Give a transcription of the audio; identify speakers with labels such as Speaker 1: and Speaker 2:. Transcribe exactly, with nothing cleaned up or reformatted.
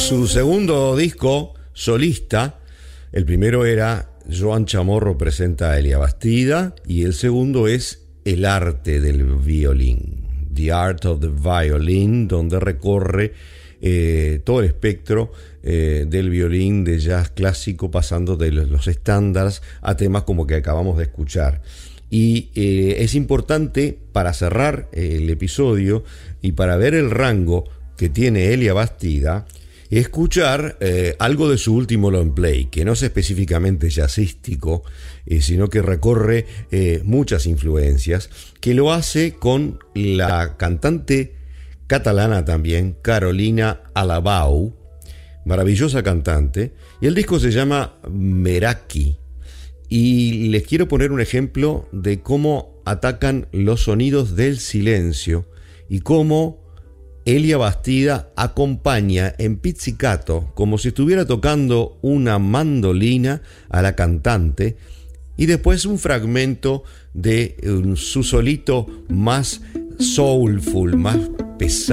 Speaker 1: su segundo disco solista. El primero era Joan Chamorro presenta a Elia Bastida y el segundo es El arte del violín, The Art of the Violin, donde recorre eh, todo el espectro eh, del violín de jazz clásico, pasando de los estándares a temas como que acabamos de escuchar. Y eh, es importante para cerrar el episodio y para ver el rango que tiene Elia Bastida, escuchar eh, algo de su último long play, que no es específicamente jazzístico, eh, sino que recorre eh, muchas influencias, que lo hace con la cantante catalana también, Carolina Alabau, maravillosa cantante, y el disco se llama Meraki. Y les quiero poner un ejemplo de cómo atacan los sonidos del silencio y cómo Elia Bastida acompaña en pizzicato, como si estuviera tocando una mandolina, a la cantante, y después un fragmento de um, su solito más soulful, más pesado.